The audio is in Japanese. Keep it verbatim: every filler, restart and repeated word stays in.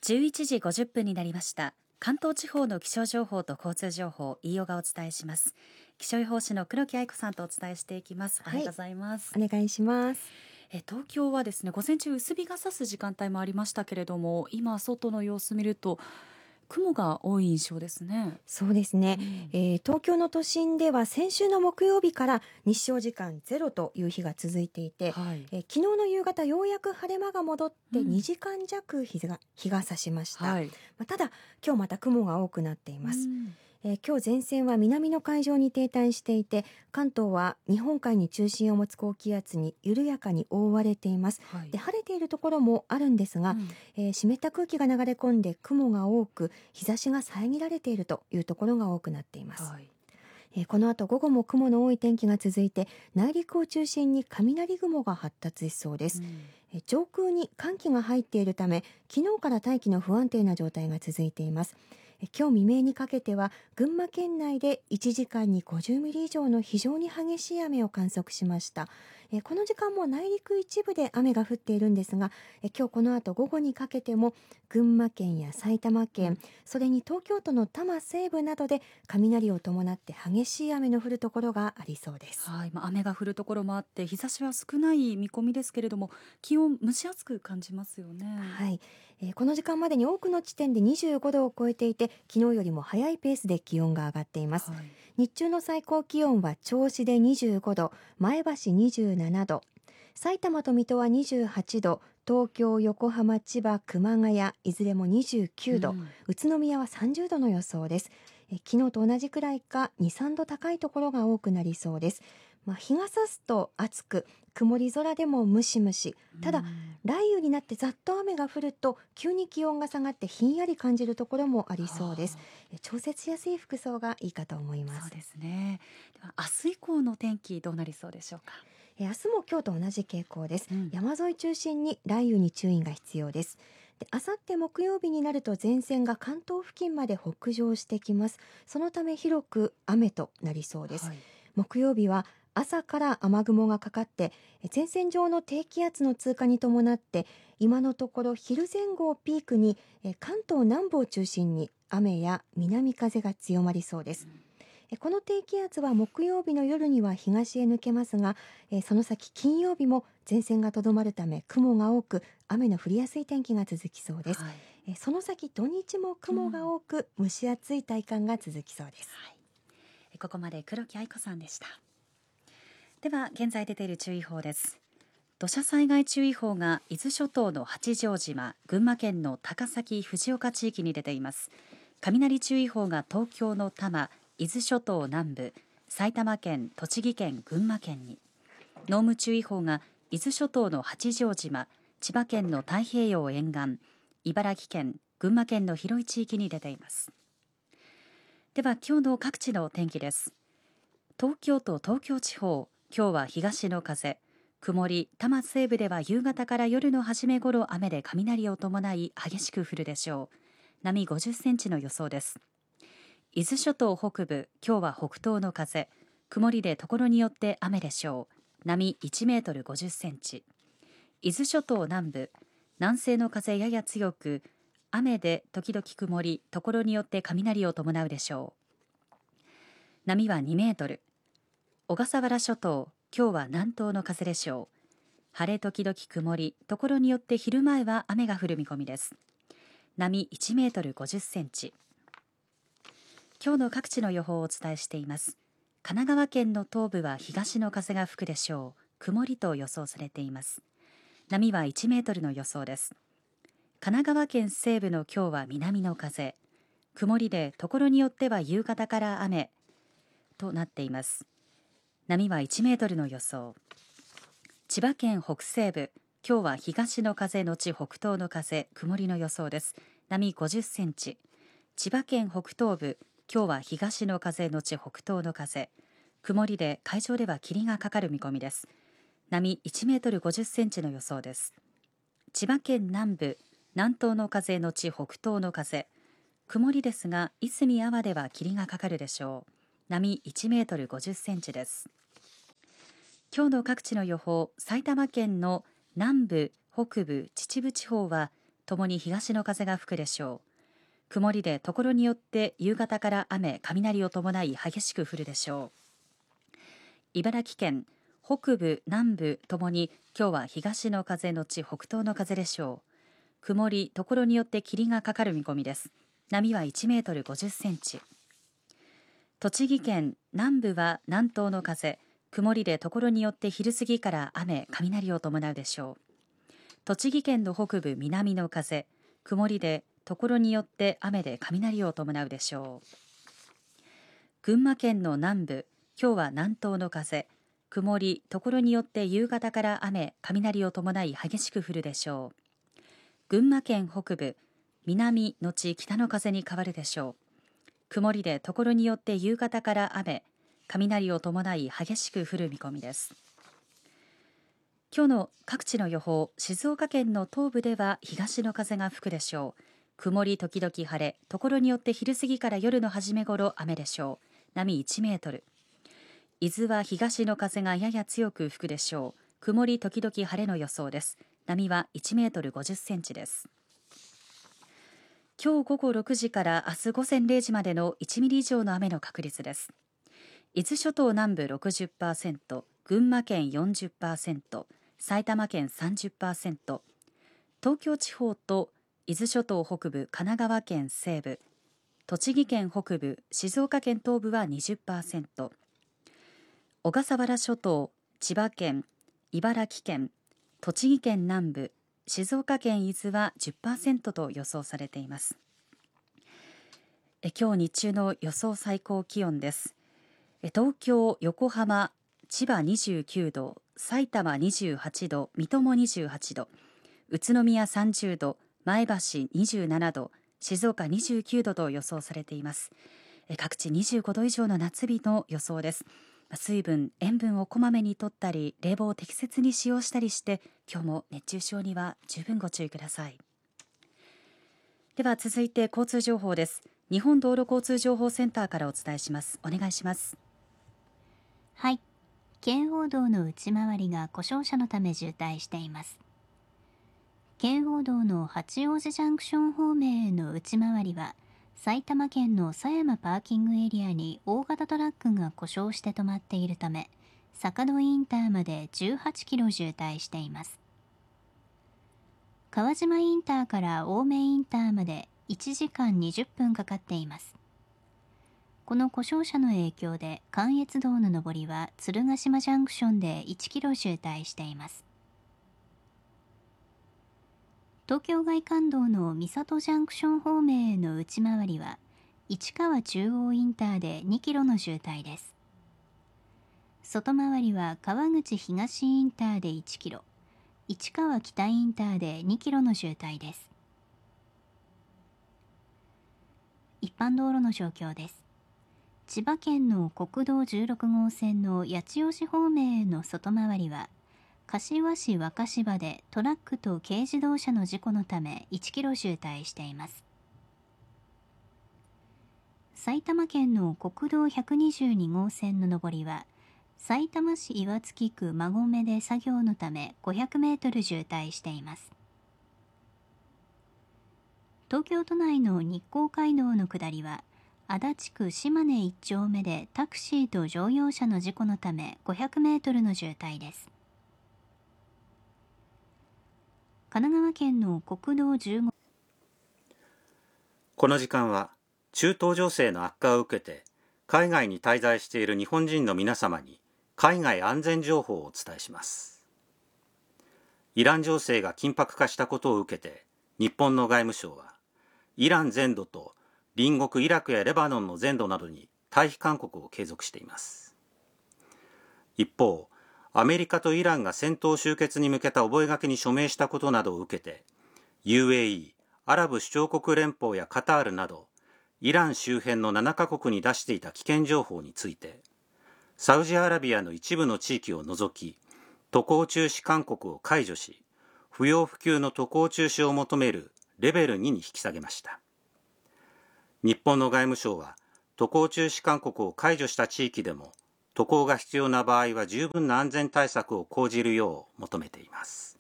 じゅういちじごじゅっぷんになりました。関東地方の気象情報と交通情報、飯尾がお伝えします。気象予報士の黒木愛子さんとお伝えしていきます。おはようございます。 はい、お願いします。 え東京はですね、午前中薄日が差す時間帯もありましたけれども、今外の様子見ると雲が多い印象ですね。 そうですね、 うんえー、東京の都心では先週の木曜日から日照時間ゼロという日が続いていて、 はい、 えー、昨日の夕方ようやく晴れ間が戻ってにじかん弱日が、日が差しました、 はい、 まあ、ただ今日また雲が多くなっています。 うんえー、今日前線は南の海上に停滞していて、関東は日本海に中心を持つ高気圧に緩やかに覆われています、はい、で晴れているところもあるんですが、うんえー、湿った空気が流れ込んで雲が多く日差しが遮られているというところが多くなっています、はいえー、この後午後も雲の多い天気が続いて、内陸を中心に雷雲が発達しそうです、うんえー、上空に寒気が入っているため昨日から大気の不安定な状態が続いています。今日未明にかけては群馬県内でいちじかんにごじゅうミリ以上の非常に激しい雨を観測しました。この時間も内陸一部で雨が降っているんですが、今日この後午後にかけても群馬県や埼玉県、それに東京都の多摩西部などで雷を伴って激しい雨の降るところがありそうです。 はい、まあ、雨が降るところもあって日差しは少ない見込みですけれども、気温蒸し暑く感じますよね。 はい、えー、この時間までに多くの地点でにじゅうごどを超えていて、昨日よりも早いペースで気温が上がっています、はい、日中の最高気温は銚子でにじゅうごど、前橋にじゅうななど、埼玉と水戸はにじゅうはちど、東京、横浜、千葉、熊谷いずれもにじゅうきゅうど、うん、宇都宮はさんじゅうどの予想です。え昨日と同じくらいか にさんど高いところが多くなりそうです。まあ、日が差すと暑く、曇り空でもムシムシ、ただ雷雨になってざっと雨が降ると急に気温が下がってひんやり感じるところもありそうです。調節しやすい服装がいいかと思います。 そうですね。では明日以降の天気どうなりそうでしょうか。 明日も今日と同じ傾向です、うん、山沿い中心に雷雨に注意が必要です。で、あさって木曜日になると前線が関東付近まで北上してきます。そのため広く雨となりそうです、はい、木曜日は朝から雨雲がかかって前線上の低気圧の通過に伴って今のところ昼前後をピークに関東南部を中心に雨や南風が強まりそうです、うん、この低気圧は木曜日の夜には東へ抜けますが、その先金曜日も前線がとどまるため雲が多く雨の降りやすい天気が続きそうです、はい、その先土日も雲が多く蒸し暑い体感が続きそうです、 はい、ここまで黒木愛子さんでした。では現在出ている注意報です。土砂災害注意報が伊豆諸島の八丈島、群馬県の高崎、藤岡地域に出ています。雷注意報が東京の多摩、伊豆諸島南部、埼玉県、栃木県、群馬県に、濃霧注意報が伊豆諸島の八丈島、千葉県の太平洋沿岸、茨城県、群馬県の広い地域に出ています。では今日の各地の天気です。東京都東京地方、今日は東の風、曇り、多摩西部では夕方から夜の初め頃雨で雷を伴い激しく降るでしょう。波ごじゅっセンチの予想です。伊豆諸島北部、今日は北東の風、曇りで所によって雨でしょう。波いちメートルごじゅっセンチ。伊豆諸島南部、南西の風やや強く、雨で時々曇り、所によって雷を伴うでしょう。波はにメートル。小笠原諸島、今日は南東の風でしょう。晴れ時々曇り、所によって昼前は雨が降る見込みです。波いちメートルごじゅっセンチ。今日の各地の予報をお伝えしています。神奈川県の東部は東の風が吹くでしょう。曇りと予想されています。波はいちメートルの予想です。神奈川県西部の今日は南の風、曇りで所によっては夕方から雨となっています。波はいちメートルの予想。千葉県北西部、今日は東の風のち北東の風、曇りの予想です。波ごじゅっセンチ。千葉県北東部、今日は東の風のち北東の風、曇りで海上では霧がかかる見込みです。波いちメートルごじゅっセンチの予想です。千葉県南部、南東の風のち北東の風、曇りですが、いすみ安房では霧がかかるでしょう。波いちメートルごじゅっセンチです。今日の各地の予報、埼玉県の南部、北部、秩父地方はともに東の風が吹くでしょう。曇りで所によって夕方から雨、雷を伴い激しく降るでしょう。茨城県北部、南部ともに今日は東の風のち北東の風でしょう。曇り、所によって霧がかかる見込みです。波はいちメートルごじゅっセンチ。栃木県南部は南東の風、曇りで所によって昼過ぎから雨、雷を伴うでしょう。栃木県の北部、南の風、曇りで所によって雨で雷を伴うでしょう。群馬県の南部、今日は南東の風、曇り、所によって夕方から雨、雷を伴い激しく降るでしょう。群馬県北部、南のち北の風に変わるでしょう。曇りで所によって夕方から雨、雷を伴い激しく降る見込みです。今日の各地の予報、静岡県の東部では東の風が吹くでしょう。曇り時々晴れ、所によって昼過ぎから夜の初め頃雨でしょう。波いちメートル。伊豆は東の風がやや強く吹くでしょう。曇り時々晴れの予想です。波はいちメートルごじゅっセンチです。今日午後ろくじから明日午前れいじまでのいちミリ以上の雨の確率です。伊豆諸島南部 ろくじゅっパーセント、群馬県 よんじゅっパーセント、埼玉県 さんじゅっパーセント、東京地方と伊豆諸島北部、神奈川県西部、栃木県北部、静岡県東部は にじゅっパーセント、小笠原諸島、千葉県、茨城県、栃木県南部、静岡県伊豆は じゅっパーセント と予想されています。え今日日中の予想最高気温です。え東京、横浜、千葉にじゅうきゅうど、埼玉にじゅうはちど、水戸もにじゅうはちど、宇都宮さんじゅうど、前橋にじゅうななど、静岡にじゅうきゅうどと予想されています。え各地にじゅうごど以上の夏日の予想です。水分、塩分をこまめに摂ったり、冷房を適切に使用したりして、今日も熱中症には十分ご注意ください。では続いて交通情報です。日本道路交通情報センターからお伝えします。お願いします。 はい、圏央道の内回りが故障車のため渋滞しています。圏央道の八王子ジャンクション方面への内回りは、埼玉県の狭山パーキングエリアに大型トラックが故障して止まっているため、坂戸インターまでじゅうはちキロ渋滞しています。川島インターから青梅インターまでいちじかんにじゅっぷんかかっています。この故障車の影響で関越道の上りは鶴ヶ島ジャンクションでいちキロ渋滞しています。東京外環道の三郷ジャンクション方面への内回りは市川中央インターでにキロの渋滞です。外回りは川口東インターでいちキロ、市川北インターでにキロの渋滞です。一般道路の状況です。千葉県の国道じゅうろくごう線の八千代市方面への外回りは、柏市若柴でトラックと軽自動車の事故のためいちキロ渋滞しています。埼玉県の国道ひゃくにじゅうにごう線の上りは、さいたま市岩槻区馬込で作業のためごひゃくメートル渋滞しています。東京都内の日光街道の下りは、足立区島根いっ丁目でタクシーと乗用車の事故のためごひゃくメートルの渋滞です。神奈川県の国道じゅうご。 この時間は中東情勢の悪化を受けて海外に滞在している日本人の皆様に海外安全情報をお伝えします。イラン情勢が緊迫化したことを受けて、日本の外務省はイラン全土と隣国イラクやレバノンの全土などに退避勧告を継続しています。一方、アメリカとイランが戦闘終結に向けた覚書に署名したことなどを受けて、ユーエーイー、アラブ首長国連邦やカタールなど、イラン周辺のななカ国に出していた危険情報について、サウジアラビアの一部の地域を除き、渡航中止勧告を解除し、不要不急の渡航中止を求めるレベルにに引き下げました。日本の外務省は、渡航中止勧告を解除した地域でも、渡航が必要な場合は十分な安全対策を講じるよう求めています。